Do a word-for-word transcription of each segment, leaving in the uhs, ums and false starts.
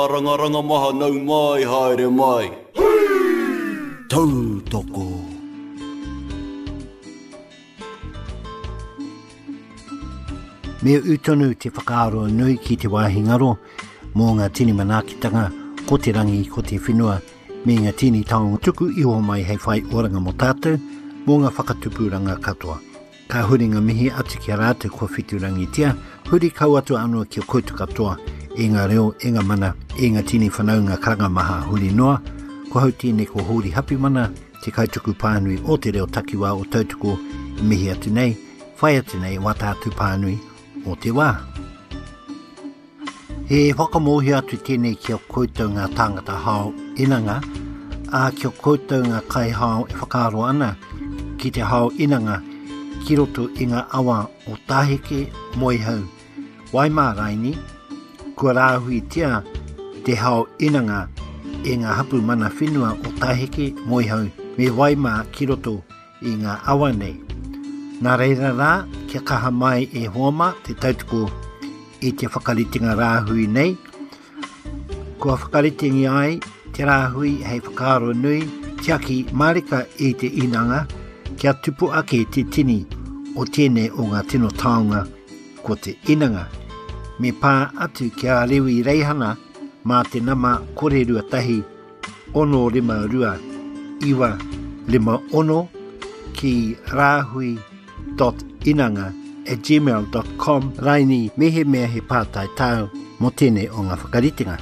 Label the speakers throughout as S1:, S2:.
S1: Ranga maha nau mai haere mai.
S2: Tau toko. Mea utonu te whakaaro nui ki te wāhingaro mō ngā tini manakitanga ko te rangi ko te whenua me ngā tini taonga tuku iho mai hei whai oranga mo tātou mō ngā whakatupuranga katoa. Ka huri ngā mihi atu ki a rātou kua whiturangi tia, huri kau atu anua ki o koutu katoa e ngā reo, e ngā mana, e ngā tini whanau ngā karanga maha huri noa, ko hau tēne ko huri hapi mana te kautuku pānui o te reo takiwā o tautuko mihi atu nei, whai atu nei wā tātou pānui o te wā. He whakamohi atu tēnei ki o koutou ngā tāngata hao inanga, a ki o koutou ngā kai hao e whakaaro ana ki te hao inanga ki roto i ngā awa o tāheke moi hau. Wai mā raini, kua rāhui tia te hao inanga e ngā hapu mana whenua o tāheke moi hau me wai mā ki roto i ngā awa nei. Nā reira rā, kia kaha mai e hoama te tautuko i te whakaritinga rāhui nei. Kua whakaritingi ai, te rāhui hei whakaaro nui, tia ki marika i te inanga, kia tupu ake te tini o tēnei o ngā tino taonga ko te inanga. Me pā atu kia rewi reihana mā te nama kore rua tahi, ono rima rua, iwa lima ono ki rāhui dot inanga at gmail dot com raini mehe mea he pātai tau mo tēnei o ngā whakaritinga.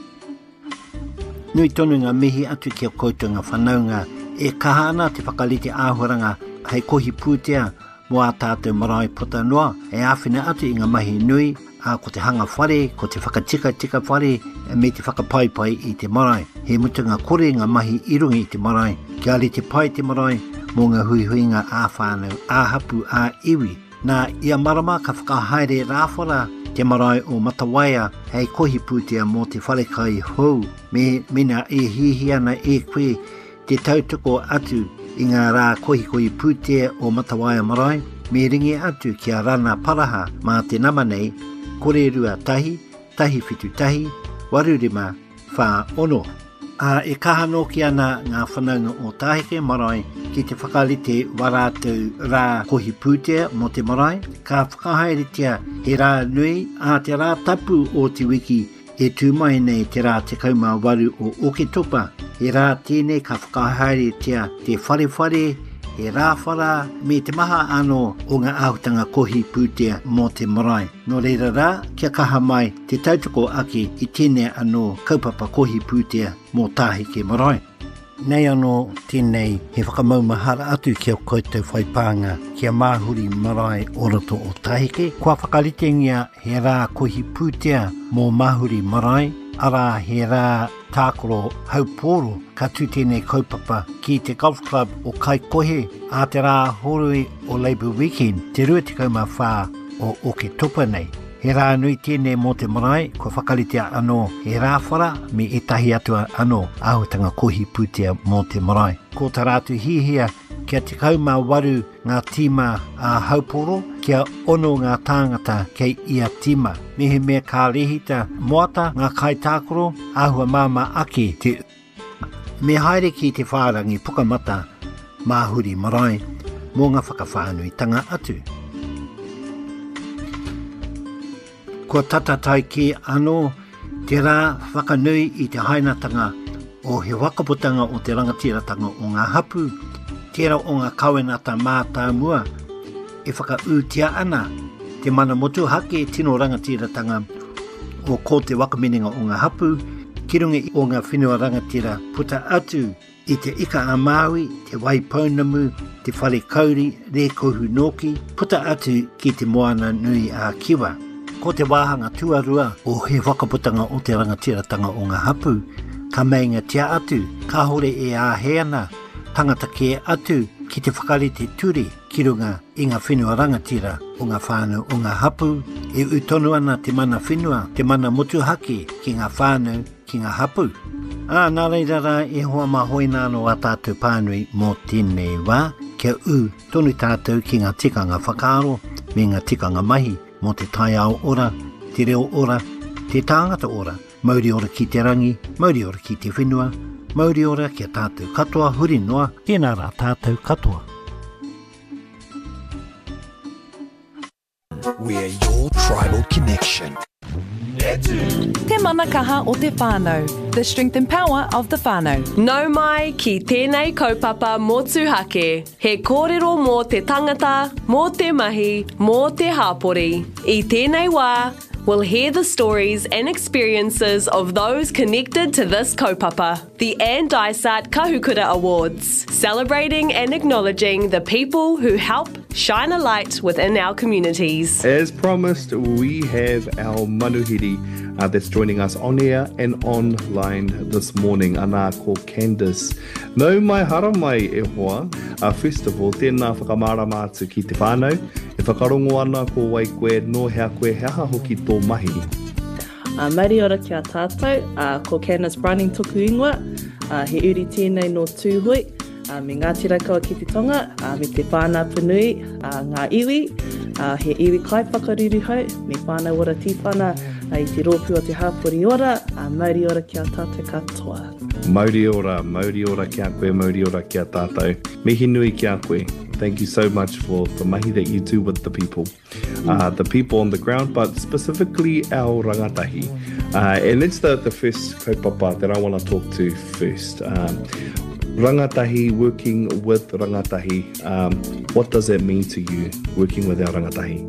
S2: Nui tonu ngā mihi atu ki o koutou ngā whanaunga e kahana te whakarite āhuranga hei kohi pūtea mo a tātou marae pota noa e āwhina atu i ngā mahi nui a ko te hanga whare, ko te whakatika tika whare me te whakapaipai i te marae. He mutunga kore ngā mahi irungi i te marae, kia re te pai te marae mō ngā hui hui ngā āwhānau, āhapu, ā iwi. Nā ia marama ka whakahaere rāwhara te marae o Matawaia hei kohi pūtea mō te wharekai hou. Me mina e hihiana e koe te tautoko atu i ngā rā kohi kohi pūtea o Matawaia marae. Me ringi atu kia rana paraha mā te nama nei, kore rua tahi, tahi whitu tahi, warurima, whā ono. A e kahano ki ana ngā whanaunga o tāheke marae ki te whakarite warātou rā kohi pūtea mo te marae, ka whakahaeretia he rā nui a te rā tapu o te wiki e tūmai nei te rā te kaumā waru o Oketopa. He rā tēnei ka whakahaeretia te wharewhare, he rāwhara me te maha anō o ngā āhutanga kohi pūtea mō te marae. Nō reira rā, kia kaha mai te tautoko ake i tēnei anō kaupapa kohi pūtea mō tāheke marae. Nei anō tēnei he whakamaumahara atu ki o koutou whaipānga kia māhuri marae o roto o tāheke. Kua whakaritengia he rā kohi pūtea mō māhuri marae, ara he rā tākoro hauporo ka tū tēnei kaupapa ki te Golf Club o Kaikohe a te rā horui o Labour Weekend te rua te kaumā whā o Oketopa nei. He rā nui tēnei mō te marae, ko whakaritea anō he rāwhara me e tahi atua anō āhutanga kohi pūtea mō te marae. Ko tā rātu hihia kia te kaumā waru ngā tīma a hauporo, kia ono ngā tāngata kei ia tīma. Mehe mea kā rehita moata ngā kai tākoro, āhua māma ake te me haere ki te whārangi pukamata māhuri marae mō ngā whakawhānui tanga atu. Ko tatatai ki anō te rā whakanui i te hainatanga o he wakaputanga o te rangatiratanga o ngā hapu, tērā o ngā kawenata mātāmua e whakautia ana te mana motu hake tino rangatiratanga o ko te wakameninga o ngā hapu, ki runga o ngā whenua rangatira puta atu i te ika a Māui, te waipaunamu, te whare kauri, re kohu noki, puta atu ki te moana nui a Kiwa. Ko te wāhanga tuarua o he whakaputanga o te rangatiratanga o ngā hapu, ka meinga tia atu, ka hore e āheana, tangata ke atu ki te whakarite ture ki runga i ngā whenua rangatira o ngā whānau o ngā hapu, e utonu ana te mana whenua, te mana motuhake ki ngā whānau ki ngā hapu. Ā, nā reira rā e hoa mahoina anō a tātou pānui mō tēnei wā, kia u tonu tātou ki ngā tikanga whakaaro me ngā tikanga mahi mō te tai ao ora, te reo ora, te tāngata ora, Mauri ora ki te rangi, mauri ora ki te whenua, mauri ora ki a tātou katoa, huri noa, tēnā rā tātou katoa.
S3: We're your tribal connection.
S4: Te manakaha o te whānau, the strength and power of the whānau.
S5: Nau mai ki tēnei kaupapa mō Tūhake. He kōrero mō te tangata, mō te mahi, mō te hāpori. I tēnei wā, we'll hear the stories and experiences of those connected to this kaupapa. The Ann Dysart Kahukura Awards, celebrating and acknowledging the people who help shine a light within our communities.
S6: As promised, we have our manuhiri uh, that's joining us on air and online this morning. Ana ko Candice. Nau mai hara mai e hoa. Uh, first of all, tēnā whakamārama atu ki te whānau. E whakarongo ana ko wai koe no hea koe hea hoki tō mahi.
S7: Uh, Mauri ora ki a tātou, uh, ko Candice Browning tuku ingoa, uh, he uri tēnei no tūhui, uh, me Ngāti Raukawa ki te tonga, uh, me te whānau punui, uh, ngā iwi, uh, he iwi kai whakaruru hau, me whānau ora tīwhana, uh, i te rōpū o te hāpori ora, uh, Mauri ora ki a tātou katoa.
S6: Mauri ora, Mauri ora ki a koe, Mauri ora ki a tātou. Mihi nui ki a koe. Thank you so much for the mahi that you do with the people. Uh, the people on the ground, but specifically our rangatahi. Uh, and it's the, the first kaupapa that I want to talk to first. Um, rangatahi, working with rangatahi. Um, what does that mean to you, working with our rangatahi?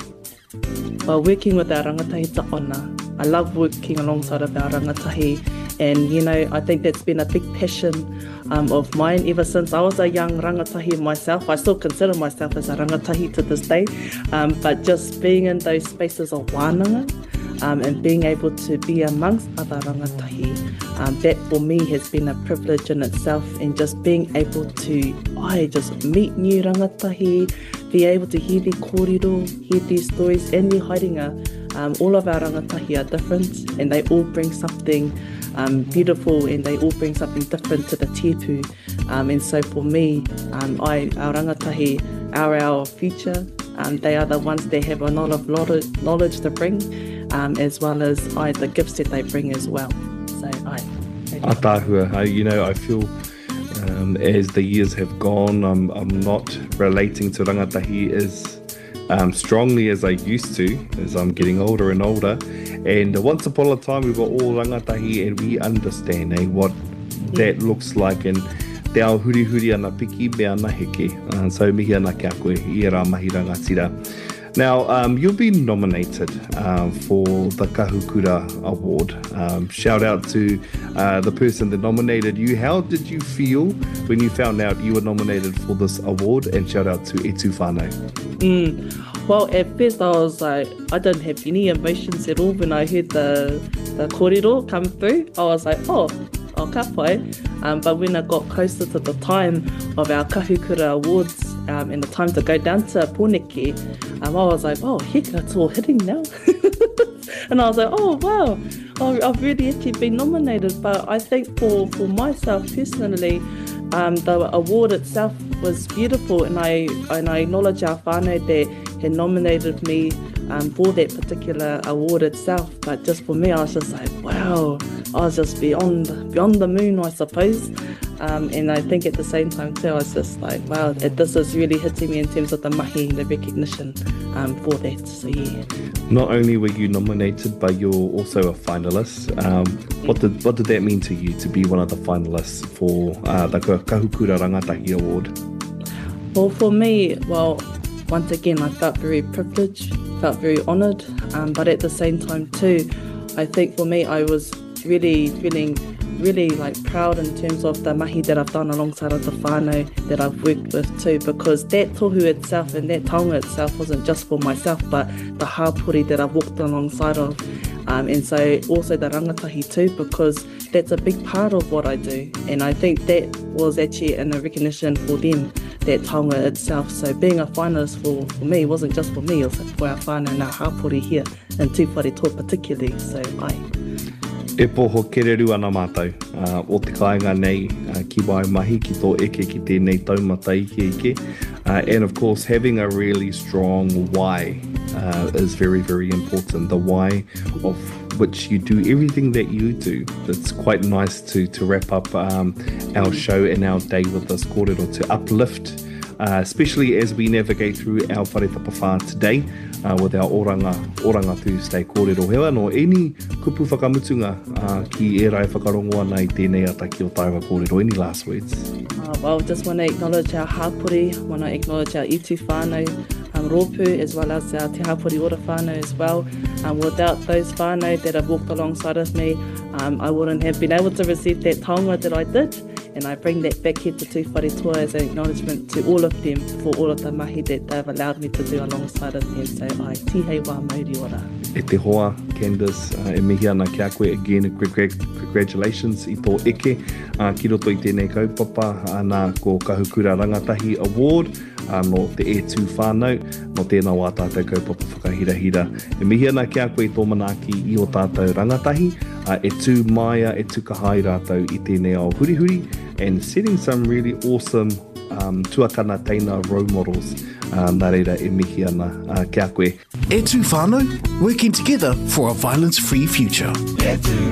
S7: Well, working with our rangatahi ta ona. I love working alongside of our rangatahi. And, you know, I think that's been a big passion um, of mine ever since I was a young rangatahi myself. I still consider myself as a rangatahi to this day. Um, but just being in those spaces of wānanga um, and being able to be amongst other rangatahi, um, that for me has been a privilege in itself. And just being able to, I just meet new rangatahi, be able to hear their kōrero, hear their stories and their haerenga. Um, all of our rangatahi are different and they all bring something Um, beautiful, and they all bring something different to the tipu. Um, and so for me, um, I, our rangatahi are our future. Um, they are the ones that have a lot of knowledge to bring, um, as well as I, the gifts that they bring as well. So I.
S6: Atahua, uh, you know, I feel um, as the years have gone, I'm, I'm not relating to rangatahi as um, strongly as I used to, as I'm getting older and older. And once upon a time, we were all rangatahi and we understand eh, what that looks like. And te ao huri huri ana piki me ana heke. Uh, so mihi ana kia koe i rā mahi rangatira. Now, um, you've been nominated um, for the Kahukura Award. Um, shout out to uh, the person that nominated you. How did you feel when you found out you were nominated for this award? And shout out to Etu Whānau.
S7: Mm. Well, at first I was like, I don't have any emotions at all when I heard the, the kōrero come through. I was like, oh, oh ka pai. Um, but when I got closer to the time of our Kahukura Awards um, and the time to go down to Pōneke, um, I was like, oh, heck, it's all hitting now. And I was like, oh, wow, I've really actually been nominated. But I think for, for myself personally, um, the award itself was beautiful, and I and I acknowledge our whānau that had nominated me um, for that particular award itself. But just for me, I was just like, wow, I was just beyond beyond the moon, I suppose. Um, and I think at the same time too, I was just like, wow, it, this is really hitting me in terms of the mahi, the recognition um, for that. So yeah.
S6: Not only were you nominated, but you're also a finalist. Um, what did what did that mean to you to be one of the finalists for uh, the Kahukura Rangatahi Award?
S7: Well, for me, well, once again, I felt very privileged, felt very honoured, um, but at the same time too, I think for me, I was really feeling really like proud in terms of the mahi that I've done alongside of the whānau that I've worked with too, because that tohu itself and that taonga itself wasn't just for myself, but the hāpori that I've walked alongside of. Um, and so also the rangatahi too, because that's a big part of what I do. And I think that was actually in a recognition for them, that taonga itself. So being a finalist for, for me wasn't just for me, it was for our whānau and our hāpori here in Tūwhareto particularly. So I...
S6: E poho kereru ana mātou, uh, o te kāinga nei uh, ki wai mahi ki tō eke ki tēnei taumata ike ike. Uh, and of course, having a really strong why uh, is very, very important. The why of which you do everything that you do. It's quite nice to, to wrap up um, our show and our day with this kōrero to uplift, uh, especially as we navigate through our Whare Tapawhā today uh, with our Oranga, Oranga Tuesday kōrero. Hewa no, any kupu whakamutunga uh, ki e rai whakarongoa nei tēnei ata ki o Taiwa kōrero. Any last words?
S7: Uh, well, just want to acknowledge our hapori, want to acknowledge our itu whānau, um, Rōpū, as well as our te hapori ora whānau as well. Um, without those whānau that have walked alongside of me, um, I wouldn't have been able to receive that taonga that I did. And I bring that back here to Tū Whare Toa as an acknowledgement to all of them for all of the mahi that they've allowed me to do alongside of me. And so I tihei wā mauri ora.
S6: E te hoa, Candice, uh, e mihi ana ki a koe again, congratulations i tō eke, uh, ki roto i tēnei kaupapa, ana ko Kahukura Rangatahi Award, uh, no te e tū whānau, no tēnā wā tātou kaupapa whakahirahira. E mihi ana ki a koe tō manaki i o tātou rangatahi, uh, e tū maia, e tū kahai rātou i tēnei ao hurihuri, and setting some really awesome um, tuakana teina role models. Uh, nā reira e mihi ana uh, kia koe.
S3: E tū whānau, working together for a violence-free future.
S1: E tū